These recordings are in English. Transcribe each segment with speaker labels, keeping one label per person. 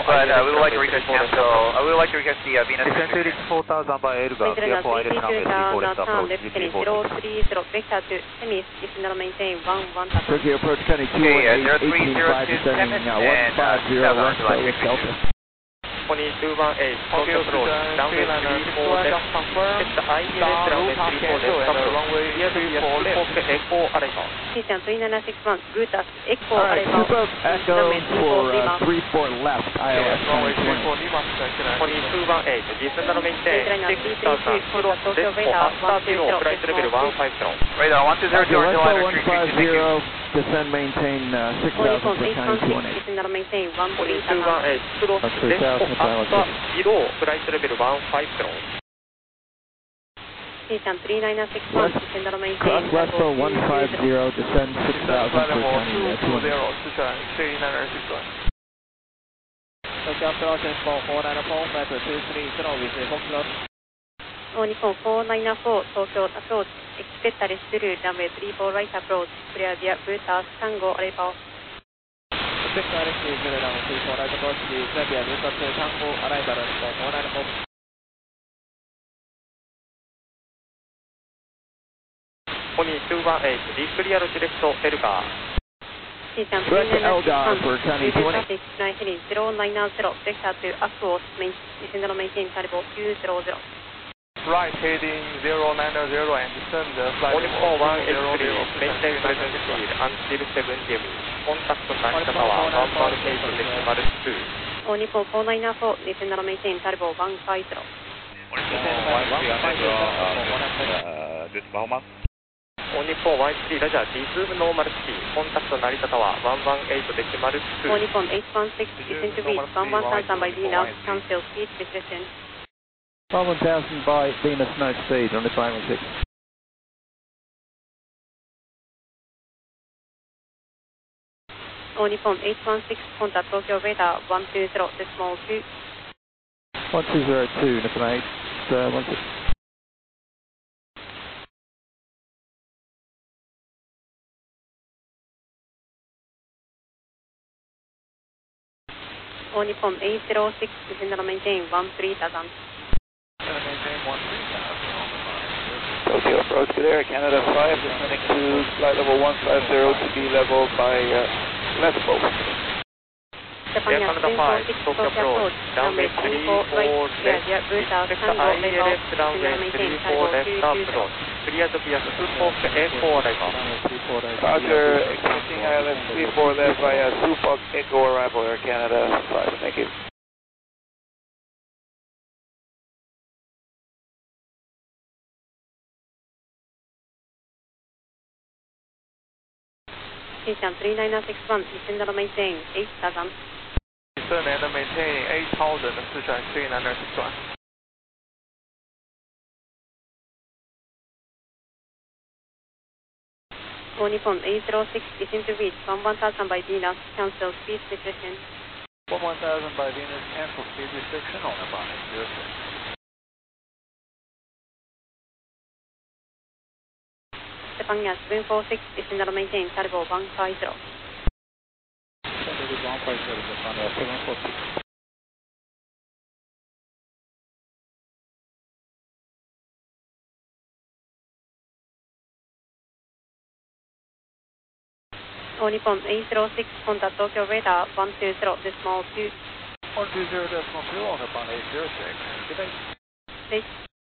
Speaker 1: but we would like to request cancel. We would like to request the Venus.
Speaker 2: Descend to reach 4000 by Elga, clear for ILS runway 34 left approach,
Speaker 3: GP40. Vector to Semis, descend and maintain 11,000.
Speaker 4: Turkey approach Kenny 218.5, descending 150 west Ellis Delta.
Speaker 5: 2218, Tokyo approach, runway 34 left, set ILS runway 34 left approach, clear to via Super Echo arrival.
Speaker 3: Seaton 3961, Brutus Echo
Speaker 4: Alright,
Speaker 3: arrival.
Speaker 4: Super Echo for 34 left, ILS
Speaker 5: runway 34 2218, descend and maintain 6000, kilo, left for after 0, flight level 150.
Speaker 1: Radar 120 to line
Speaker 4: 150, descend maintain 6000 for Chinese 218.
Speaker 3: Descend and maintain
Speaker 5: 2218, kilo, left for after 0, flight level 150.
Speaker 3: Seaton 3961, descend and maintain.
Speaker 4: Cross left for 150, descend 6000 for Chinese 218.
Speaker 5: 四川3961.
Speaker 2: Tokyo approach Nippon 494, flight 230 with Foxtrot.
Speaker 3: Nippon 494, Tokyo approach, expect a through runway 34 right approach, clear via Brutus Tango arrival.
Speaker 2: Expect a through runway 34 right approach, clear via Brutus Tango arrival, Nippon 494.
Speaker 5: 2218, declear direct Elgar.
Speaker 3: Seaton
Speaker 4: Direct to Elgar for
Speaker 3: 3961,
Speaker 4: Chinese 218.
Speaker 3: flight heading 090, vector to Aquos, descend and maintain Taribo 200.
Speaker 5: Right heading 090 and descend flight level 200, maintain present speed until 7 dB. Contact Narita Tower 118.2.
Speaker 3: Nippon 494, descend and maintain Taribo 150.
Speaker 2: Good Bahama.
Speaker 5: Nippon 13, Roger, resume normal speed. Contact Narita Tower 118.2.
Speaker 3: Nippon 816, descend to reach 11,000 by Venus, cancel speed decision.
Speaker 4: 1000 by Venus, nice speed on the 516.
Speaker 3: Nippon 816, contact Tokyo radar 120.2.
Speaker 4: 1202, Nippon 8, 16.
Speaker 3: Nippon 806, descend and maintain 13,000.
Speaker 6: Tokyo approach, good air, Canada 5, descending to flight level 150 to be level by Lesbo.
Speaker 3: Japan
Speaker 5: Canada 5, Tokyo approach, runway 34 left, expect ILS runway 34 left approach, clear to via Super Echo arrival.
Speaker 6: Roger, expecting ILS 34 left via Super Echo arrival, Air Canada 5, thank you.
Speaker 3: Seaton 3961, descend and maintain 8,000.
Speaker 5: Descend and maintain 8,000, 四川3961.
Speaker 3: Nippon 806, descend to reach 11,000 by Venus, cancel speed decision.
Speaker 2: 1000 by Venus, cancel speed restriction on Nippon 806.
Speaker 3: Japan 746, descend and maintain Taribo 150.
Speaker 2: Descend to reach 150, Japan 746.
Speaker 3: Nippon 806, contact Tokyo radar 120.2.
Speaker 2: 120.2 on Nippon 806. Good day.
Speaker 3: Six.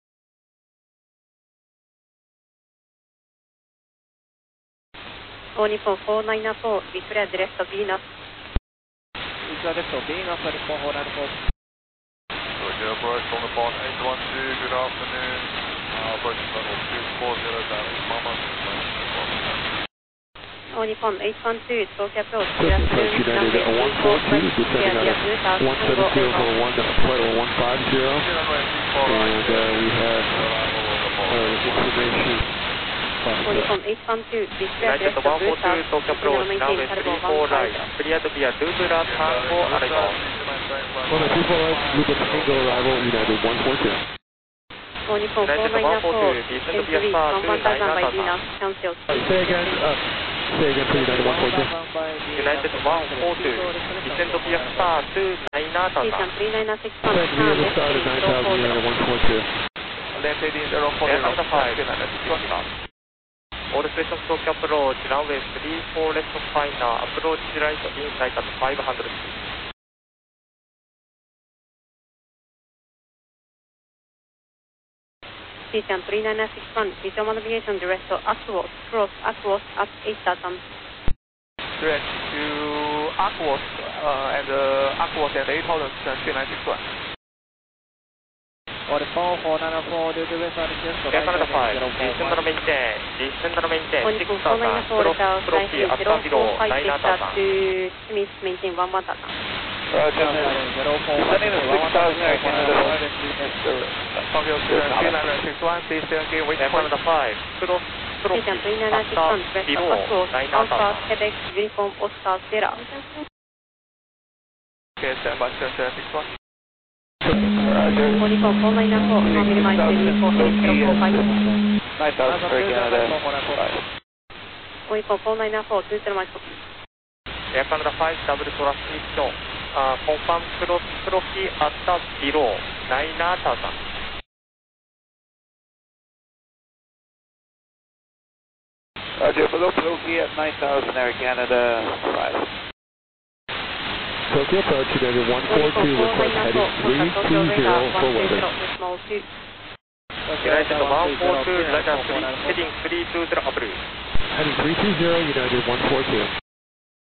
Speaker 3: Nippon 494, declare direct Venus.
Speaker 2: Declare direct Venus, Nippon 494.
Speaker 5: Tokyo approach from Nippon 812, good afternoon. Approaching level 240, Dallas, Mama.
Speaker 3: Nippon 812, Tokyo approach.
Speaker 4: Turkey approach United 142, descending out of 170 for 1, flight level 150. And we have information.
Speaker 3: Nippon 812, declare
Speaker 5: United
Speaker 3: direct
Speaker 5: 142, Tokyo approach,
Speaker 3: maintain
Speaker 5: runway
Speaker 3: Taribo
Speaker 5: 34 right,
Speaker 3: 150.
Speaker 5: cleared via Lubra Tango arrival.
Speaker 4: On the 24 right, Lubra Tango arrival, United 142.
Speaker 3: Nippon 494, descend to reach 11,000 by Venus, cancel speed.
Speaker 4: Say again, please, United 142.
Speaker 5: United 142, descend via star 290 Nainata.
Speaker 3: Season 3961,
Speaker 4: Send via the start at 9,000 United 142.
Speaker 1: Land heading 040,
Speaker 5: Air 5,
Speaker 1: 3961.
Speaker 5: All pressure stroke approach, runway 34 left final, approach right inside at 500 feet.
Speaker 3: Season 3961, visual navigation direct to Aquos, cross Aquos at 8,000.
Speaker 1: Direct to Aquos and 8,000, 3961.
Speaker 2: Order 4494, due to west side request for
Speaker 5: Air
Speaker 2: right
Speaker 5: Canada 5, descend and maintain, 6000, cross the after below, 9000.
Speaker 3: to Smith, maintain 11,000.
Speaker 6: Roger. Descending to 6,000 Air Canada 5.
Speaker 1: Tokyo 3961, please again wait
Speaker 5: Air
Speaker 1: for
Speaker 5: Canada 5, cross
Speaker 3: Season 3961,
Speaker 5: after
Speaker 3: direct to
Speaker 5: below,
Speaker 3: Aquos, Alpha,
Speaker 5: 9000.
Speaker 3: Quebec, Uniform, Oscar, Sierra.
Speaker 1: Okay, stand by 3961.
Speaker 6: Roger.
Speaker 3: Uniform 4994, now minimize uniform heading 045.
Speaker 6: 9,000 Air Canada 5.
Speaker 3: Uniform 4994, 20 miles copy.
Speaker 5: Air Canada 5, double transmission, confirm cross Profi at below, 9000.
Speaker 6: Roger, below Profi at 9,000 Air Canada 5.
Speaker 4: Tokyo approach United 142, request heading 320 for weather.
Speaker 5: United 142, radar 3, heading 320 approach.
Speaker 4: Heading 320, United 142.